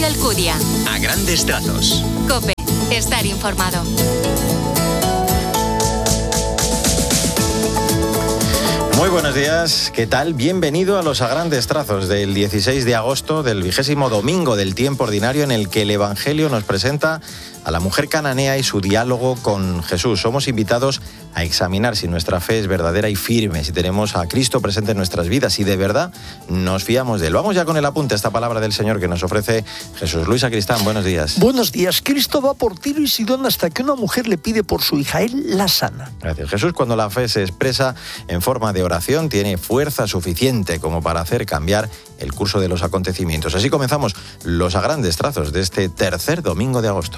Mario Alcudia. A grandes trazos. COPE. Estar informado. Muy buenos días, ¿qué tal? Bienvenido a los A Grandes Trazos del 16 de agosto, del 20º domingo del tiempo ordinario, en el que el Evangelio nos presenta a la mujer cananea y su diálogo con Jesús. Somos invitados a examinar si nuestra fe es verdadera y firme, si tenemos a Cristo presente en nuestras vidas, si de verdad nos fiamos de él. Vamos ya con el apunte a esta palabra del Señor que nos ofrece Jesús. Luis Sacristán, buenos días. Buenos días. Cristo va por Tiro y Sidón hasta que una mujer le pide por su hija. Él la sana. Gracias. Jesús, cuando la fe se expresa en forma de oración, tiene fuerza suficiente como para hacer cambiar el curso de los acontecimientos. Así comenzamos los A Grandes Trazos de este tercer domingo de agosto.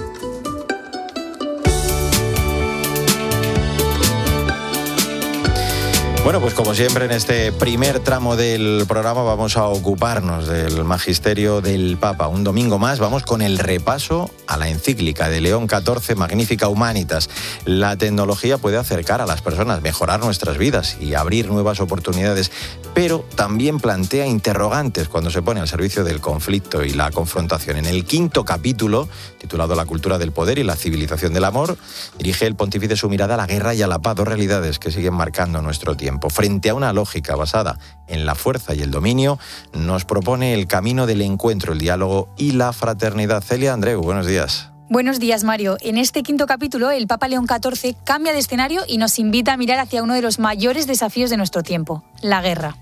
Bueno, pues como siempre en este primer tramo del programa vamos a ocuparnos del magisterio del Papa. Un domingo más vamos con el repaso a la encíclica de León XIV, Magnificat Humanitas. La tecnología puede acercar a las personas, mejorar nuestras vidas y abrir nuevas oportunidades, pero también plantea interrogantes cuando se pone al servicio del conflicto y la confrontación. En el quinto capítulo, titulado La cultura del poder y la civilización del amor, dirige el pontífice su mirada a la guerra y a la paz, dos realidades que siguen marcando nuestro tiempo. Frente a una lógica basada en la fuerza y el dominio, nos propone el camino del encuentro, el diálogo y la fraternidad. Celia Andreu, buenos días. Buenos días, Mario. En este quinto capítulo, el Papa León XIV cambia de escenario y nos invita a mirar hacia uno de los mayores desafíos de nuestro tiempo, la guerra.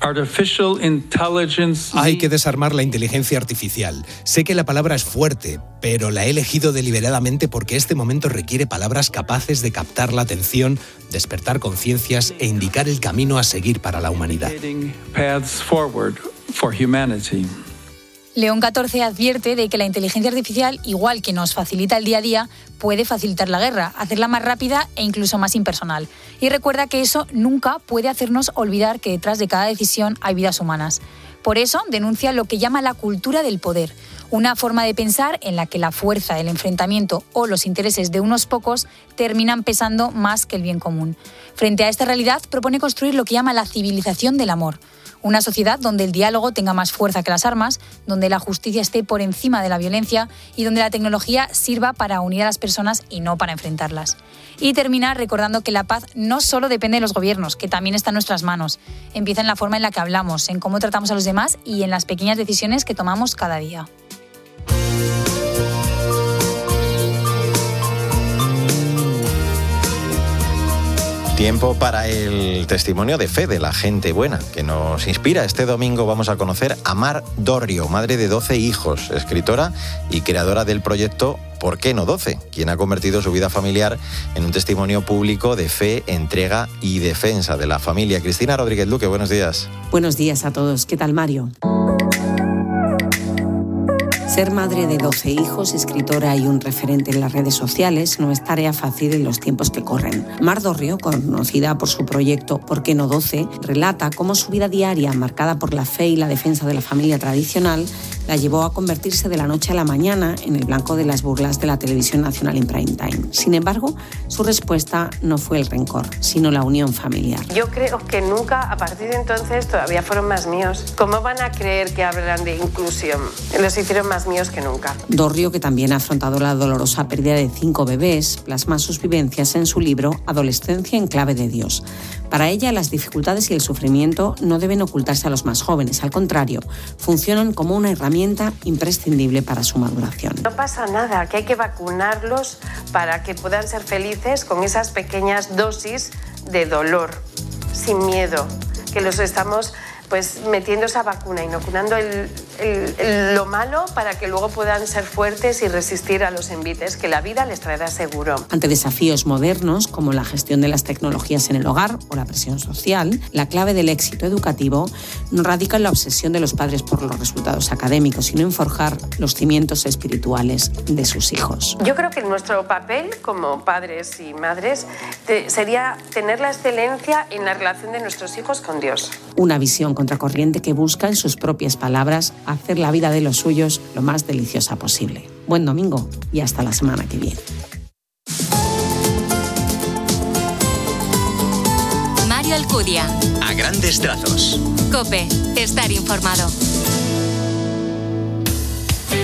Hay que desarmar la inteligencia artificial. Sé que la palabra es fuerte, pero la he elegido deliberadamente porque este momento requiere palabras capaces de captar la atención, despertar conciencias e indicar el camino a seguir para la humanidad. León XIV advierte de que la inteligencia artificial, igual que nos facilita el día a día, puede facilitar la guerra, hacerla más rápida e incluso más impersonal. Y recuerda que eso nunca puede hacernos olvidar que detrás de cada decisión hay vidas humanas. Por eso denuncia lo que llama la cultura del poder, una forma de pensar en la que la fuerza, el enfrentamiento o los intereses de unos pocos terminan pesando más que el bien común. Frente a esta realidad, propone construir lo que llama la civilización del amor. Una sociedad donde el diálogo tenga más fuerza que las armas, donde la justicia esté por encima de la violencia y donde la tecnología sirva para unir a las personas y no para enfrentarlas. Y termina recordando que la paz no solo depende de los gobiernos, que también está en nuestras manos. Empieza en la forma en la que hablamos, en cómo tratamos a los demás y en las pequeñas decisiones que tomamos cada día. Tiempo para el testimonio de fe de la gente buena que nos inspira. Este domingo vamos a conocer a Mar Dorrio, madre de 12 hijos, escritora y creadora del proyecto ¿Por qué no 12?, quien ha convertido su vida familiar en un testimonio público de fe, entrega y defensa de la familia. Cristina Rodríguez Luque, buenos días. Buenos días a todos. ¿Qué tal, Mario? Ser madre de 12 hijos, escritora y un referente en las redes sociales no es tarea fácil en los tiempos que corren. Mar Dorrio, conocida por su proyecto ¿Por qué no 12?, relata cómo su vida diaria, marcada por la fe y la defensa de la familia tradicional, la llevó a convertirse de la noche a la mañana en el blanco de las burlas de la televisión nacional en prime time. Sin embargo, su respuesta no fue el rencor, sino la unión familiar. Yo creo que nunca, a partir de entonces, todavía fueron más míos. ¿Cómo van a creer que hablan de inclusión? Los hicieron más míos que nunca. Dorrio, que también ha afrontado la dolorosa pérdida de 5 bebés, plasma sus vivencias en su libro Adolescencia en clave de Dios. Para ella, las dificultades y el sufrimiento no deben ocultarse a los más jóvenes. Al contrario, funcionan como una herramienta imprescindible para su maduración. No pasa nada, que hay que vacunarlos para que puedan ser felices con esas pequeñas dosis de dolor, sin miedo, que los estamos metiendo esa vacuna, inoculando lo malo para que luego puedan ser fuertes y resistir a los envites que la vida les traerá seguro. Ante desafíos modernos como la gestión de las tecnologías en el hogar o la presión social, la clave del éxito educativo no radica en la obsesión de los padres por los resultados académicos, sino en forjar los cimientos espirituales de sus hijos. Yo creo que nuestro papel como padres y madres sería tener la excelencia en la relación de nuestros hijos con Dios. Una visión contracorriente que busca, en sus propias palabras, hacer la vida de los suyos lo más deliciosa posible. Buen domingo y hasta la semana que viene. Mario Alcudia. A grandes trazos. COPE. Estar informado.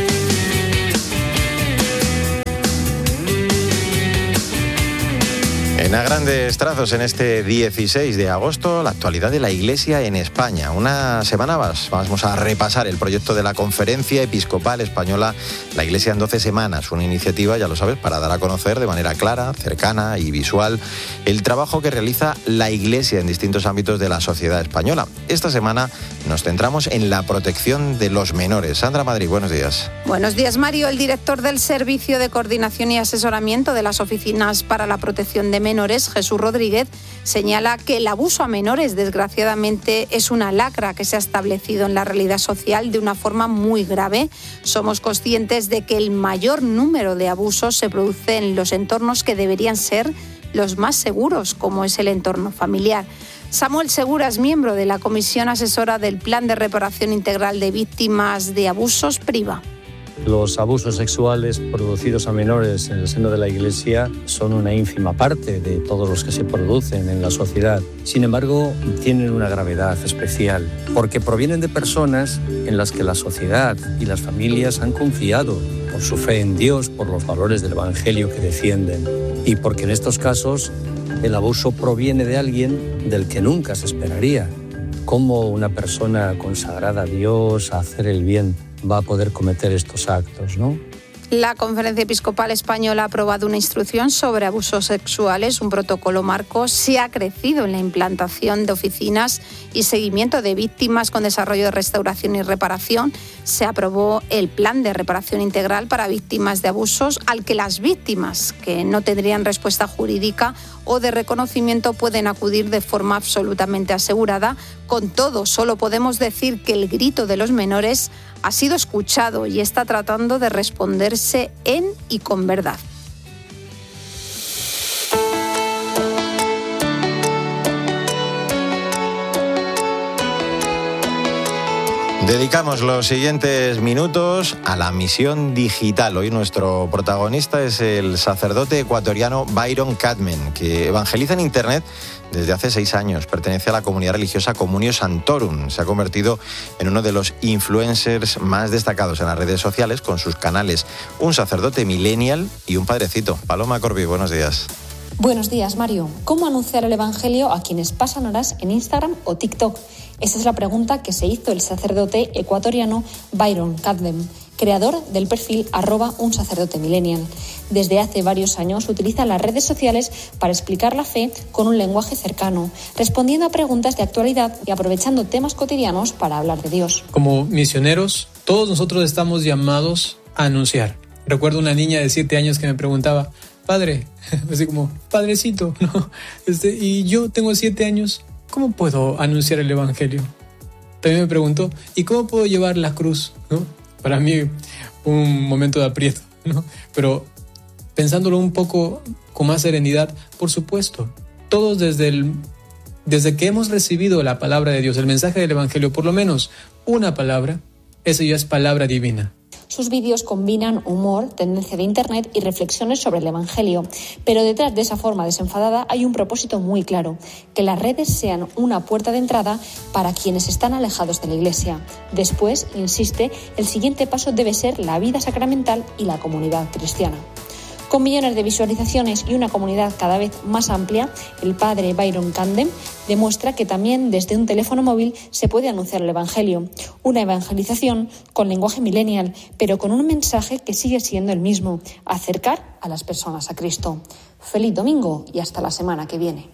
A grandes trazos en este 16 de agosto, la actualidad de la Iglesia en España. Una semana más vamos a repasar el proyecto de la Conferencia Episcopal Española, la Iglesia en 12 semanas. Una iniciativa, ya lo sabes, para dar a conocer de manera clara, cercana y visual el trabajo que realiza la Iglesia en distintos ámbitos de la sociedad española. Esta semana nos centramos en la protección de los menores. Sandra Madrid, buenos días. Buenos días, Mario. El director del Servicio de Coordinación y Asesoramiento de las Oficinas para la Protección de Menores, Jesús Rodríguez, señala que el abuso a menores, desgraciadamente, es una lacra que se ha establecido en la realidad social de una forma muy grave. Somos conscientes de que el mayor número de abusos se produce en los entornos que deberían ser los más seguros, como es el entorno familiar. Samuel Segura es miembro de la Comisión Asesora del Plan de Reparación Integral de Víctimas de Abusos, PRIVA. Los abusos sexuales producidos a menores en el seno de la Iglesia son una ínfima parte de todos los que se producen en la sociedad. Sin embargo, tienen una gravedad especial, porque provienen de personas en las que la sociedad y las familias han confiado por su fe en Dios, por los valores del Evangelio que defienden, y porque en estos casos el abuso proviene de alguien del que nunca se esperaría. ¿Cómo una persona consagrada a Dios, a hacer el bien, va a poder cometer estos actos, no? La Conferencia Episcopal Española ha aprobado una instrucción sobre abusos sexuales, un protocolo marco. Se ha crecido en la implantación de oficinas y seguimiento de víctimas con desarrollo de restauración y reparación. Se aprobó el Plan de Reparación Integral para Víctimas de Abusos, al que las víctimas que no tendrían respuesta jurídica o de reconocimiento pueden acudir de forma absolutamente asegurada. Con todo, solo podemos decir que el grito de los menores ha sido escuchado y está tratando de responderse en y con verdad. Dedicamos los siguientes minutos a la misión digital. Hoy nuestro protagonista es el sacerdote ecuatoriano Byron Cadman, que evangeliza en Internet desde hace 6 años. Pertenece a la comunidad religiosa Communio Sanctorum. Se ha convertido en uno de los influencers más destacados en las redes sociales con sus canales Un sacerdote millennial y Un padrecito. Paloma Corbi, buenos días. Buenos días, Mario. ¿Cómo anunciar el Evangelio a quienes pasan horas en Instagram o TikTok? Esa es la pregunta que se hizo el sacerdote ecuatoriano Byron Cadman, creador del perfil @unsacerdotemillennial. Desde hace varios años utiliza las redes sociales para explicar la fe con un lenguaje cercano, respondiendo a preguntas de actualidad y aprovechando temas cotidianos para hablar de Dios. Como misioneros, todos nosotros estamos llamados a anunciar. Recuerdo una niña de 7 años que me preguntaba: padre, así como, padrecito, ¿no? Y yo tengo 7 años, ¿cómo puedo anunciar el Evangelio? También me preguntó, ¿y cómo puedo llevar la cruz? ¿No? Para mí, un momento de aprieto, ¿no? Pero pensándolo un poco con más serenidad, por supuesto, todos desde que hemos recibido la palabra de Dios, el mensaje del Evangelio, por lo menos una palabra, eso ya es palabra divina. Sus vídeos combinan humor, tendencia de Internet y reflexiones sobre el Evangelio. Pero detrás de esa forma desenfadada hay un propósito muy claro: que las redes sean una puerta de entrada para quienes están alejados de la Iglesia. Después, insiste, el siguiente paso debe ser la vida sacramental y la comunidad cristiana. Con millones de visualizaciones y una comunidad cada vez más amplia, el padre Byron Cadman demuestra que también desde un teléfono móvil se puede anunciar el Evangelio. Una evangelización con lenguaje millennial, pero con un mensaje que sigue siendo el mismo: acercar a las personas a Cristo. Feliz domingo y hasta la semana que viene.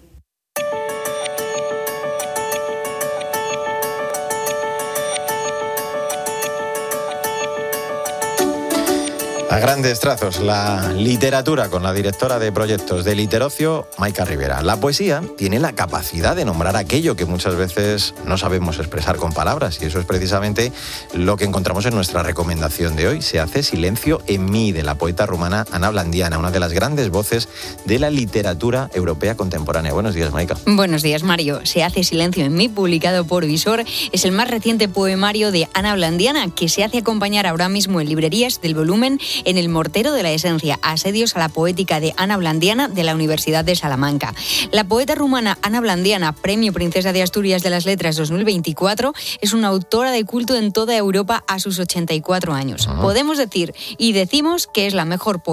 A grandes trazos, la literatura con la directora de proyectos de Literocio, Maika Rivera. La poesía tiene la capacidad de nombrar aquello que muchas veces no sabemos expresar con palabras, y eso es precisamente lo que encontramos en nuestra recomendación de hoy. Se hace silencio en mí, de la poeta rumana Ana Blandiana, una de las grandes voces de la literatura europea contemporánea. Buenos días, Maika. Buenos días, Mario. Se hace silencio en mí, publicado por Visor, es el más reciente poemario de Ana Blandiana, que se hace acompañar ahora mismo en librerías del volumen En el mortero de la esencia, asedios a la poética de Ana Blandiana de la Universidad de Salamanca. La poeta rumana Ana Blandiana, Premio Princesa de Asturias de las Letras 2024, es una autora de culto en toda Europa a sus 84 años. Podemos decir y decimos que es la mejor poeta del mundo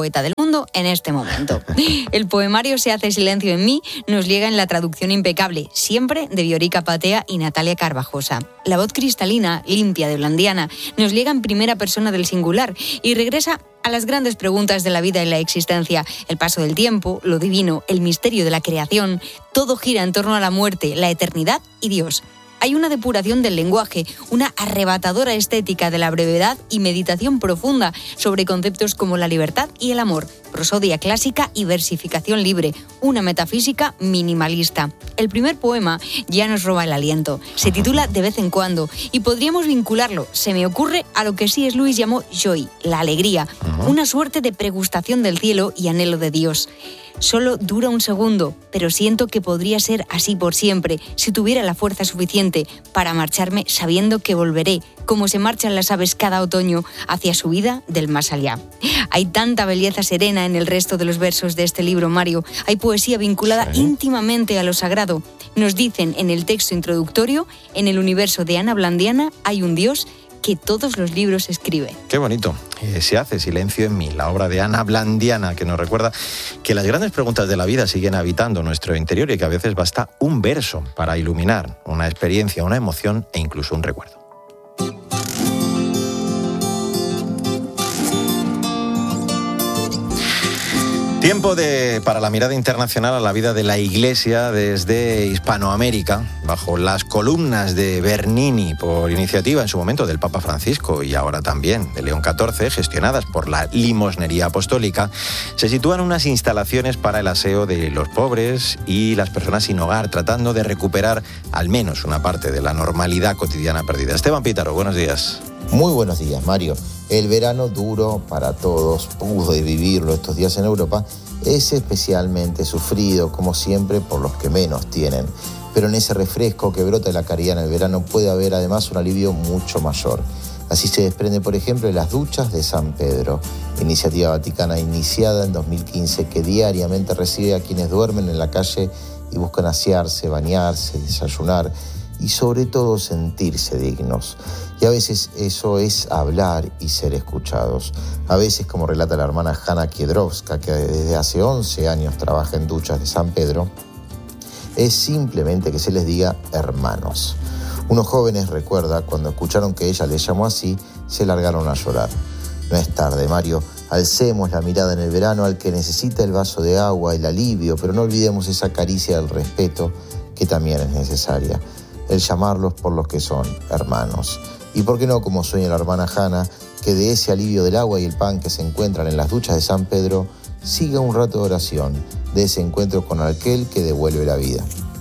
mundo en este momento. El poemario Se hace silencio en mí nos llega en la traducción impecable, siempre de Viorica Patea y Natalia Carvajosa. La voz cristalina, limpia de Blandiana, nos llega en primera persona del singular y regresa a las grandes preguntas de la vida y la existencia, el paso del tiempo, lo divino, el misterio de la creación. Todo gira en torno a la muerte, la eternidad y Dios. Hay una depuración del lenguaje, una arrebatadora estética de la brevedad y meditación profunda sobre conceptos como la libertad y el amor, prosodia clásica y versificación libre, una metafísica minimalista. El primer poema ya nos roba el aliento. Se titula De vez en cuando y podríamos vincularlo, se me ocurre, a lo que C.S. Lewis llamó joy, la alegría, una suerte de pregustación del cielo y anhelo de Dios. Solo dura un segundo, pero siento que podría ser así por siempre si tuviera la fuerza suficiente para marcharme sabiendo que volveré, como se marchan las aves cada otoño hacia su vida del más allá. Hay tanta belleza serena en el resto de los versos de este libro, Mario. Hay poesía vinculada íntimamente a lo sagrado. Nos dicen en el texto introductorio, en el universo de Ana Blandiana hay un Dios que todos los libros escribe. Qué bonito. Se hace silencio en mí, la obra de Ana Blandiana, que nos recuerda que las grandes preguntas de la vida siguen habitando nuestro interior y que a veces basta un verso para iluminar una experiencia, una emoción e incluso un recuerdo. Tiempo para la mirada internacional a la vida de la Iglesia desde Hispanoamérica, bajo las columnas de Bernini, por iniciativa en su momento del Papa Francisco y ahora también de León XIV, gestionadas por la Limosnería Apostólica, se sitúan unas instalaciones para el aseo de los pobres y las personas sin hogar, tratando de recuperar al menos una parte de la normalidad cotidiana perdida. Esteban Pítaro, buenos días. Muy buenos días, Mario. El verano duro para todos, pude vivirlo estos días en Europa, es especialmente sufrido, como siempre, por los que menos tienen. Pero en ese refresco que brota de la caridad en el verano puede haber además un alivio mucho mayor. Así se desprende, por ejemplo, de las duchas de San Pedro, iniciativa vaticana iniciada en 2015 que diariamente recibe a quienes duermen en la calle y buscan asearse, bañarse, desayunar y sobre todo sentirse dignos. Y a veces eso es hablar y ser escuchados. A veces, como relata la hermana Hanna Kiedrowska, que desde hace 11 años trabaja en duchas de San Pedro, es simplemente que se les diga hermanos. Unos jóvenes, recuerda, cuando escucharon que ella les llamó así, se largaron a llorar. No es tarde, Mario. Alcemos la mirada en el verano al que necesita el vaso de agua, el alivio, pero no olvidemos esa caricia del respeto que también es necesaria. El llamarlos por los que son, hermanos. Y por qué no, como sueña la hermana Hanna, que de ese alivio del agua y el pan que se encuentran en las duchas de San Pedro, siga un rato de oración, de ese encuentro con aquel que devuelve la vida.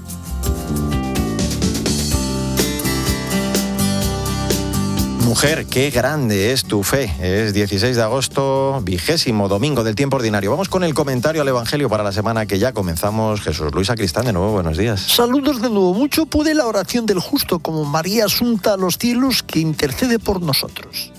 Mujer, qué grande es tu fe. Es 16 de agosto, 20º domingo del tiempo ordinario. Vamos con el comentario al Evangelio para la semana que ya comenzamos. Jesús Luis Sacristán, de nuevo, buenos días. Saludos de nuevo. Mucho puede la oración del justo, como María asunta a los cielos, que intercede por nosotros.